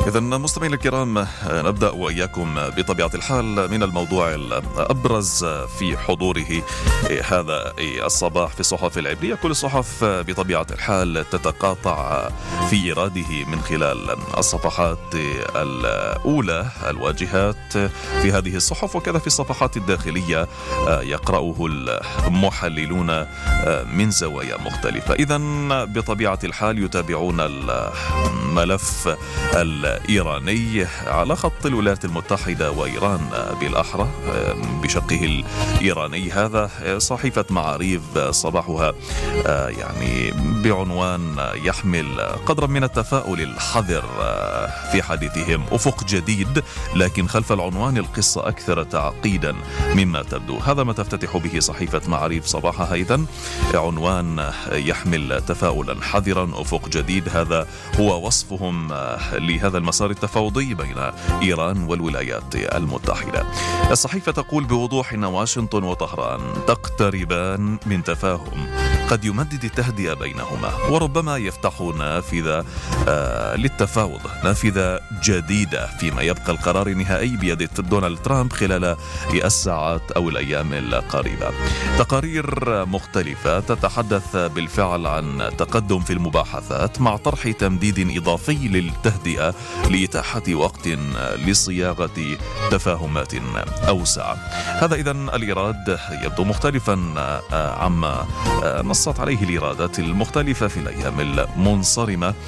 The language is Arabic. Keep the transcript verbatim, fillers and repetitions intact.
إذا مستمعينا الكرام، نبدأ وإياكم بطبيعة الحال من الموضوع الأبرز في حضوره هذا الصباح في الصحف العبرية. كل الصحف بطبيعة الحال تتقاطع في إراده من خلال الصفحات الأولى الواجهات في هذه الصحف، وكذا في الصفحات الداخلية يقرأه المحللون من زوايا مختلفة. إذا بطبيعة الحال يتابعون الملف الإيراني على خط الولايات المتحدة وإيران بالأحرى بشقه الإيراني. هذا صحيفة معاريف صباحها يعني بعنوان يحمل قدرا من التفاؤل الحذر في حديثهم: أفق جديد، لكن خلف العنوان القصة أكثر تعقيدا مما تبدو. هذا ما تفتتح به صحيفة معاريف صباحها. إذن عنوان يحمل تفاؤلا حذرا، أفق جديد، هذا هو وصفهم لهذا المسار التفاوضي بين إيران والولايات المتحدة. الصحيفة تقول بوضوح أن واشنطن وطهران تقتربان من تفاهم قد يمدد التهدئة بينهما، وربما يفتح نافذة آه للتفاوض، نافذة جديدة فيما يبقى القرار النهائي بيد دونالد ترامب خلال الساعات أو الأيام القريبة. تقارير مختلفة تتحدث بالفعل عن تقدم في المباحثات مع طرح تمديد إضافي للتهدئة لإتاحة وقت لصياغة تفاهمات أوسع. هذا إذن الإيراد يبدو مختلفا عما نصت عليه الإيرادات المختلفة في الأيام المنصرمة